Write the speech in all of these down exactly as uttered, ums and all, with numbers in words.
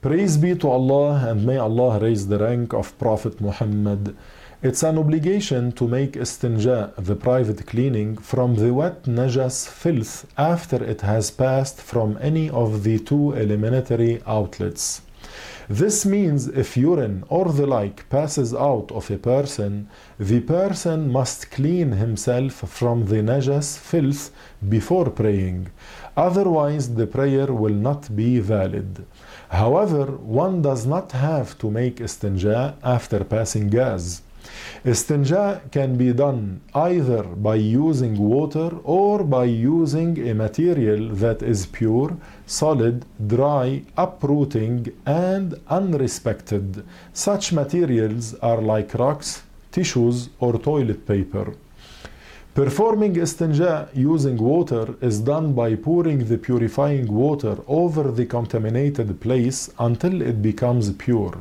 Praise be to Allah, and may Allah raise the rank of Prophet Muhammad. It's an obligation to make istinja, the private cleaning, from the wet najas filth after it has passed from any of the two eliminatory outlets. This means if urine or the like passes out of a person, the person must clean himself from the najas filth before praying. Otherwise, the prayer will not be valid. However, one does not have to make istinja after passing gas. Istinja can be done either by using water or by using a material that is pure, solid, dry, uprooting, and unrespected. Such materials are like rocks, tissues, or toilet paper. Performing istinja using water is done by pouring the purifying water over the contaminated place until it becomes pure.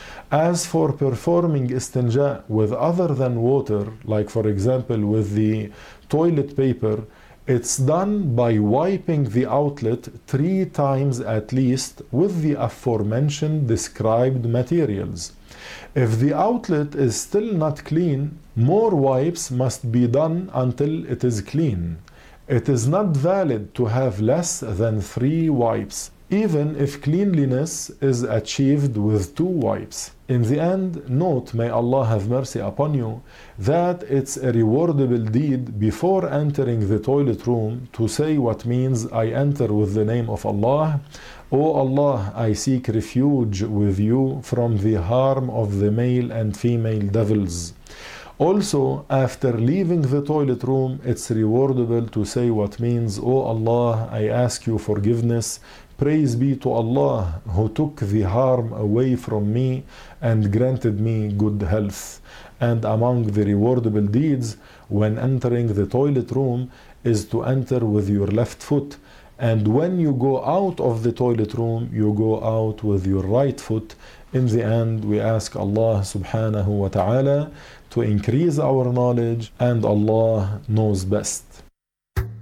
As for performing istinja with other than water, like for example with the toilet paper, it's done by wiping the outlet three times at least with the aforementioned described materials. If the outlet is still not clean, more wipes must be done until it is clean. It is not valid to have less than three wipes, even if cleanliness is achieved with two wipes. In the end, note, may Allah have mercy upon you, that it's a rewardable deed before entering the toilet room to say what means, I enter with the name of Allah. O Allah, I seek refuge with you from the harm of the male and female devils. Also, after leaving the toilet room, it's rewardable to say what means, O Allah, I ask you forgiveness. Praise be to Allah who took the harm away from me and granted me good health. And among the rewardable deeds when entering the toilet room is to enter with your left foot. And when you go out of the toilet room, you go out with your right foot. In the end, we ask Allah subhanahu wa ta'ala to increase our knowledge, and Allah knows best.